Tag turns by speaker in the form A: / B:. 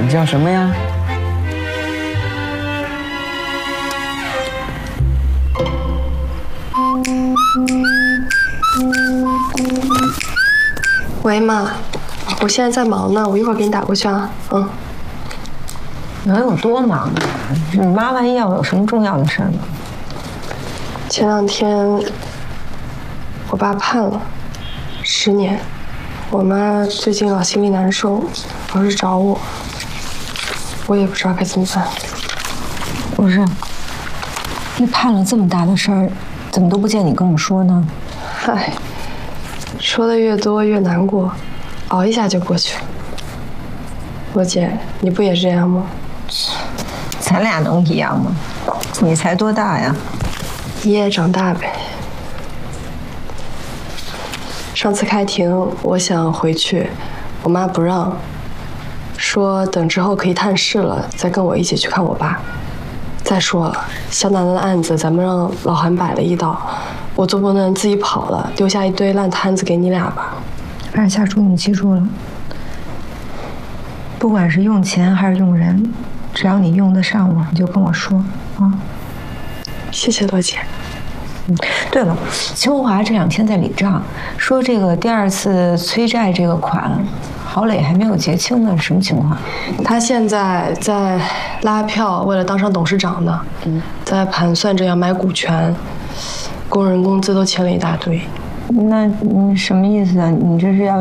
A: 你叫什么呀？
B: 喂，妈，我现在在忙呢，我一会儿给你打过去啊。嗯。
C: 能有多忙啊？你妈万一要有什么重要的事呢？
B: 前2天，我爸判了10年。我妈最近老心里难受，老是找我，我也不知道该怎么办。
C: 不是，你判了这么大的事儿，怎么都不见你跟我说呢？
B: 唉，说的越多越难过，熬一下就过去了。罗姐，你不也这样吗？
C: 咱俩能一样吗？你才多大呀？
B: 一夜长大呗。上次开庭，我想回去，我妈不让，说等之后可以探视了，再跟我一起去看我爸。再说了，肖楠楠的案子咱们让老韩摆了一道，我总不能自己跑了，丢下一堆烂摊子给你俩吧？
C: 二下注你记住了，不管是用钱还是用人，只要你用得上我，你就跟我说啊。
B: 谢谢罗姐。
C: 对了，秋华这2天在理账，说这个第2次催债这个款，郝磊还没有结清呢，什么情况？
B: 他现在在拉票，为了当上董事长呢。在盘算着要买股权，工人工资都欠了一大堆。
C: 那你什么意思啊？你这是要